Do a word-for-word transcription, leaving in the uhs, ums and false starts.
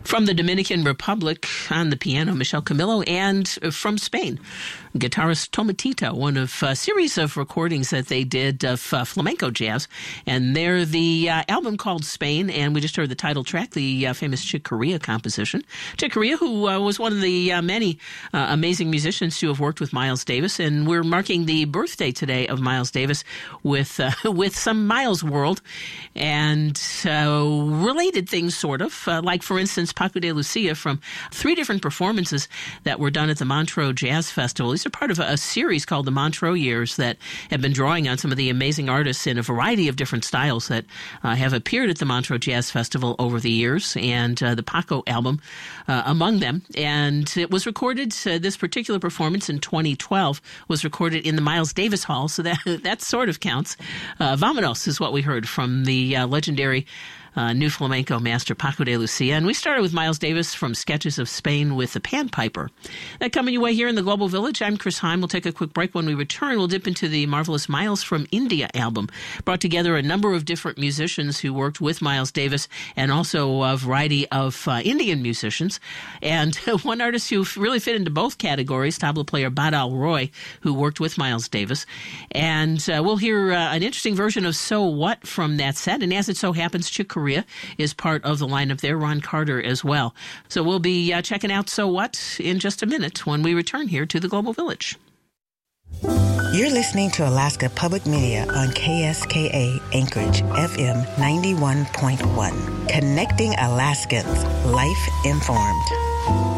From the Dominican Republic on the piano, Michelle Camillo, and from Spain, guitarist Tomatito, one of a series of recordings that they did of uh, flamenco jazz. And they're the uh, album called Spain, and we just heard the title track, the uh, famous Chick Corea composition. Chick Corea, who uh, was one of the uh, many uh, amazing musicians to have worked with Miles Davis, and we're marking the birthday today of Miles Davis with uh, with some Miles World and uh, related things, sort of, uh, like, for instance, Paco de Lucia from three different performances that were done at the Montreux Jazz Festival. These are part of a, a series called the Montreux Years that have been drawing on some of the amazing artists in a variety of different styles that uh, have appeared at the Montreux Jazz Festival over the years, and uh, the Paco album uh, among them. And it was recorded, uh, this particular performance in twenty twelve was recorded in the Miles Davis Hall, so that, that sort of counts. Uh, Vamonos is what we heard from the uh, legendary Uh, new flamenco master Paco de Lucia. And we started with Miles Davis from Sketches of Spain with the Panpiper. That coming your way here in the Global Village. I'm Chris Heim. We'll take a quick break. When we return, we'll dip into the marvelous Miles from India album. Brought together a number of different musicians who worked with Miles Davis, and also a variety of uh, Indian musicians. And one artist who really fit into both categories, tabla player Badal Roy, who worked with Miles Davis. And uh, we'll hear uh, an interesting version of So What from that set. And as it so happens, Chick Corea is part of the lineup there, Ron Carter as well. So we'll be uh, checking out So What in just a minute when we return here to the Global Village. You're listening to Alaska Public Media on K S K A Anchorage F M ninety-one point one. Connecting Alaskans, life informed.